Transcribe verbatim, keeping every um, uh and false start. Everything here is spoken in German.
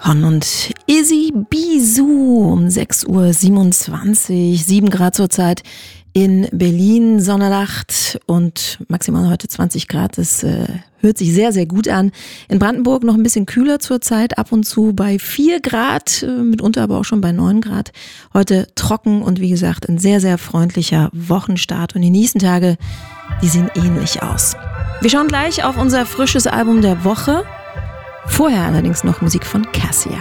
Hon und Izzy Bisou um sechs Uhr siebenundzwanzig, sieben Grad zurzeit in Berlin, Sonnernacht und maximal heute zwanzig Grad. Das äh, hört sich sehr, sehr gut an. In Brandenburg noch ein bisschen kühler zurzeit, ab und zu bei vier Grad, äh, mitunter aber auch schon bei neun Grad. Heute trocken und wie gesagt ein sehr, sehr freundlicher Wochenstart und die nächsten Tage, die sehen ähnlich aus. Wir schauen gleich auf unser frisches Album der Woche. Vorher allerdings noch Musik von Cassia.